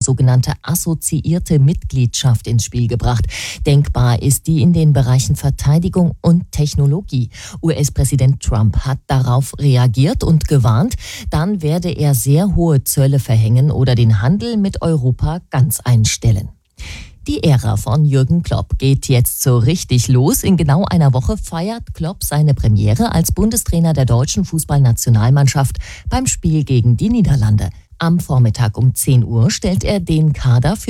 sogenannte assoziierte Mitgliedschaft ins Spiel gebracht. Denkbar ist die in den Bereichen Verteidigung und Technologie. US-Präsident Trump hat darauf reagiert und gewarnt, dann werde er sehr hohe Zölle verhängen oder den Handel mit Europa ganz einstellen. Die Ära von Jürgen Klopp geht jetzt so richtig los. In genau einer Woche feiert Klopp seine Premiere als Bundestrainer der deutschen Fußballnationalmannschaft beim Spiel gegen die Niederlande. Am Vormittag um 10 Uhr stellt er den Kader für